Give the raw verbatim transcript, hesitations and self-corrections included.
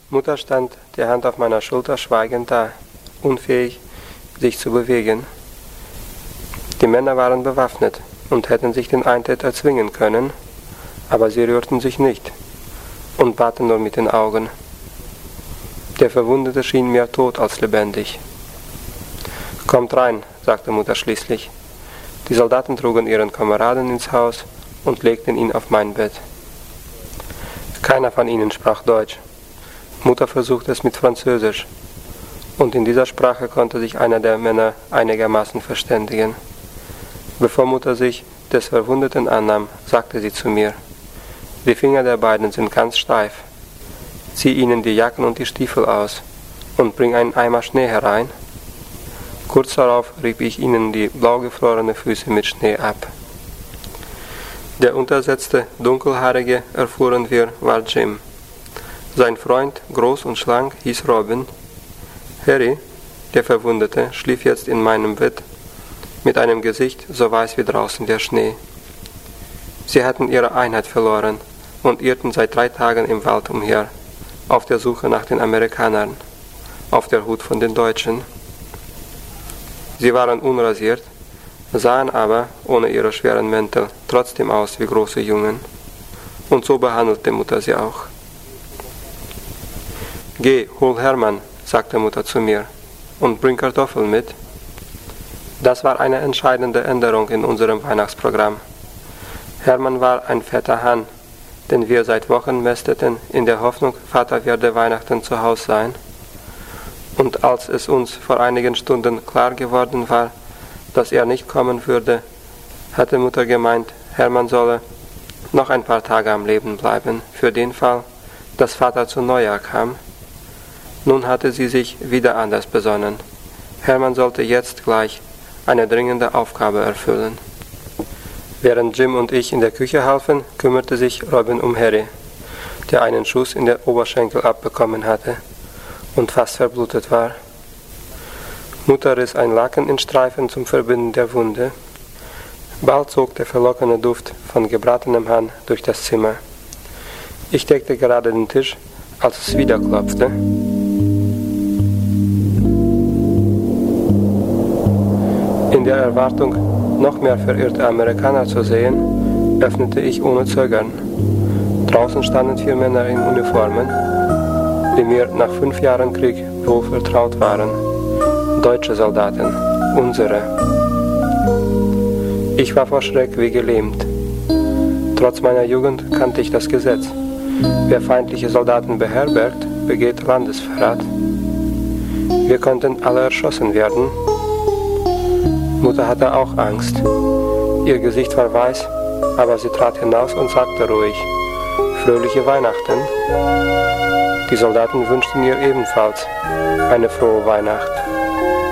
Mutter stand, die Hand auf meiner Schulter, schweigend da, unfähig, sich zu bewegen. Die Männer waren bewaffnet und hätten sich den Eintritt erzwingen können, aber sie rührten sich nicht und baten nur mit den Augen. Der Verwundete schien mehr tot als lebendig. »Kommt rein«, sagte Mutter schließlich. Die Soldaten trugen ihren Kameraden ins Haus und legten ihn auf mein Bett. Keiner von ihnen sprach Deutsch. Mutter versuchte es mit Französisch, und in dieser Sprache konnte sich einer der Männer einigermaßen verständigen. Bevor Mutter sich des Verwundeten annahm, sagte sie zu mir: »Die Finger der beiden sind ganz steif. Zieh ihnen die Jacken und die Stiefel aus und bring einen Eimer Schnee herein.« Kurz darauf rieb ich ihnen die blau gefrorenen Füße mit Schnee ab. Der untersetzte, dunkelhaarige, erfuhren wir, war Jim. Sein Freund, groß und schlank, hieß Robin. Harry, der Verwundete, schlief jetzt in meinem Bett mit einem Gesicht so weiß wie draußen der Schnee. Sie hatten ihre Einheit verloren und irrten seit drei Tagen im Wald umher, auf der Suche nach den Amerikanern, auf der Hut von den Deutschen. Sie waren unrasiert, sahen aber, ohne ihre schweren Mäntel, trotzdem aus wie große Jungen. Und so behandelte Mutter sie auch. »Geh, hol Hermann«, sagte Mutter zu mir, »und bring Kartoffeln mit.« Das war eine entscheidende Änderung in unserem Weihnachtsprogramm. Hermann war ein fetter Hahn, den wir seit Wochen mästeten, in der Hoffnung, Vater werde Weihnachten zu Hause sein. Und als es uns vor einigen Stunden klar geworden war, dass er nicht kommen würde, hatte Mutter gemeint, Hermann solle noch ein paar Tage am Leben bleiben, für den Fall, dass Vater zu Neujahr kam. Nun hatte sie sich wieder anders besonnen. Hermann sollte jetzt gleich eine dringende Aufgabe erfüllen. Während Jim und ich in der Küche halfen, kümmerte sich Robin um Harry, der einen Schuss in der Oberschenkel abbekommen hatte und fast verblutet war. Mutter riss ein Laken in Streifen zum Verbinden der Wunde. Bald zog der verlockende Duft von gebratenem Hahn durch das Zimmer. Ich deckte gerade den Tisch, als es wieder klopfte. In der Erwartung, noch mehr verirrte Amerikaner zu sehen, öffnete ich ohne Zögern. Draußen standen vier Männer in Uniformen, die mir nach fünf Jahren Krieg wohl vertraut waren. Deutsche Soldaten, unsere. Ich war vor Schreck wie gelähmt. Trotz meiner Jugend kannte ich das Gesetz. Wer feindliche Soldaten beherbergt, begeht Landesverrat. Wir konnten alle erschossen werden. Mutter hatte auch Angst. Ihr Gesicht war weiß, aber sie trat hinaus und sagte ruhig: »Fröhliche Weihnachten.« Die Soldaten wünschten ihr ebenfalls eine frohe Weihnacht.